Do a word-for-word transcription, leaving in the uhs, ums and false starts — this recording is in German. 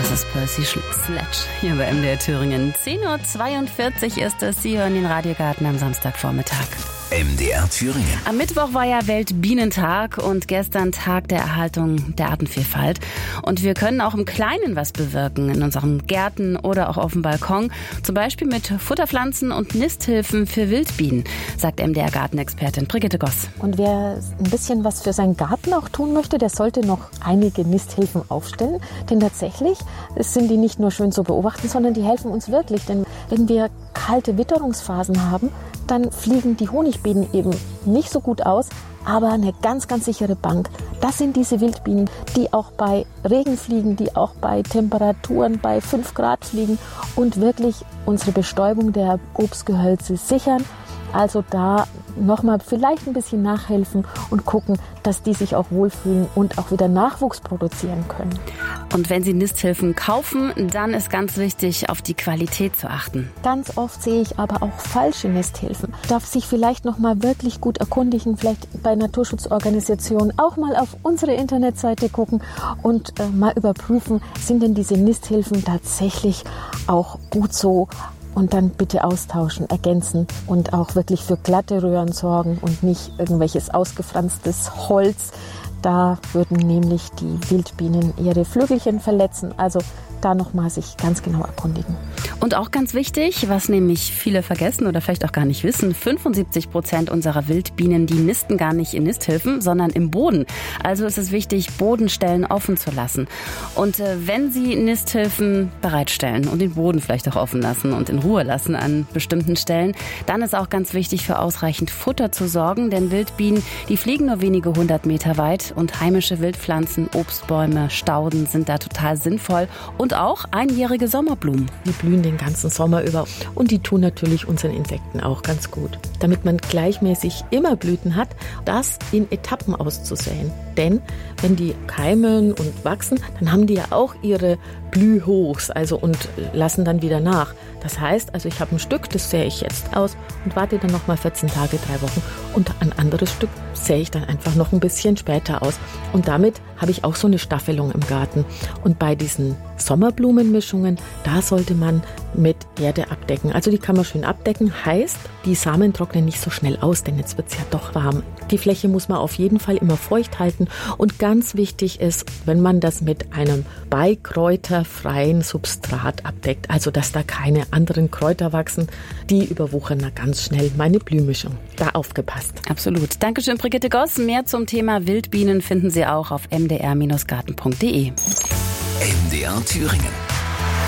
Das ist Percy Sledge hier bei M D R Thüringen. zehn Uhr zweiundvierzig ist es. Sie hören den Radiogarten am Samstagvormittag. M D R Thüringen. Am Mittwoch war ja Weltbienentag und gestern Tag der Erhaltung der Artenvielfalt. Und wir können auch im Kleinen was bewirken, in unseren Gärten oder auch auf dem Balkon. Zum Beispiel mit Futterpflanzen und Nisthilfen für Wildbienen, sagt M D R-Gartenexpertin Brigitte Goss. Und wer ein bisschen was für seinen Garten auch tun möchte, der sollte noch einige Nisthilfen aufstellen. Denn tatsächlich sind die nicht nur schön zu beobachten, sondern die helfen uns wirklich. Denn wenn wir kalte Witterungsphasen haben, dann fliegen die Honigbienen eben nicht so gut aus, aber eine ganz, ganz sichere Bank. Das sind diese Wildbienen, die auch bei Regen fliegen, die auch bei Temperaturen bei fünf Grad fliegen und wirklich unsere Bestäubung der Obstgehölze sichern. Also da nochmal vielleicht ein bisschen nachhelfen und gucken, dass die sich auch wohlfühlen und auch wieder Nachwuchs produzieren können. Und wenn Sie Nisthilfen kaufen, dann ist ganz wichtig, auf die Qualität zu achten. Ganz oft sehe ich aber auch falsche Nisthilfen. Darf sich vielleicht nochmal wirklich gut erkundigen, vielleicht bei Naturschutzorganisationen auch mal auf unsere Internetseite gucken und äh, mal überprüfen, sind denn diese Nisthilfen tatsächlich auch gut so? Und dann bitte austauschen, ergänzen und auch wirklich für glatte Röhren sorgen und nicht irgendwelches ausgefranstes Holz. Da würden nämlich die Wildbienen ihre Flügelchen verletzen. Also da nochmal sich ganz genau erkundigen. Und auch ganz wichtig, was nämlich viele vergessen oder vielleicht auch gar nicht wissen, fünfundsiebzig Prozent unserer Wildbienen, die nisten gar nicht in Nisthilfen, sondern im Boden. Also ist es wichtig, Bodenstellen offen zu lassen. Und äh, wenn Sie Nisthilfen bereitstellen und den Boden vielleicht auch offen lassen und in Ruhe lassen an bestimmten Stellen, dann ist auch ganz wichtig, für ausreichend Futter zu sorgen, denn Wildbienen, die fliegen nur wenige hundert Meter weit und heimische Wildpflanzen, Obstbäume, Stauden sind da total sinnvoll und auch einjährige Sommerblumen. Die blühen den ganzen Sommer über und die tun natürlich unseren Insekten auch ganz gut. Damit man gleichmäßig immer Blüten hat, das in Etappen auszusäen. Denn wenn die keimen und wachsen, dann haben die ja auch ihre Blühhochs, also und lassen dann wieder nach. Das heißt, also ich habe ein Stück, das sähe ich jetzt aus und warte dann nochmal vierzehn Tage, drei Wochen und ein anderes Stück sähe ich dann einfach noch ein bisschen später aus. Und damit habe ich auch so eine Staffelung im Garten. Und bei diesen Sommerblumenmischungen, da sollte man mit Erde abdecken. Also die kann man schön abdecken, heißt, die Samen trocknen nicht so schnell aus, denn jetzt wird es ja doch warm. Die Fläche muss man auf jeden Fall immer feucht halten und ganz wichtig ist, wenn man das mit einem beikräuterfreien Substrat abdeckt, also dass da keine anderen Kräuter wachsen, die überwuchern da ganz schnell meine Blühmischung. Da aufgepasst. Absolut. Dankeschön, Brigitte Goss. Mehr zum Thema Wildbienen finden Sie auch auf m d r Bindestrich garten punkt d e. M D R Thüringen.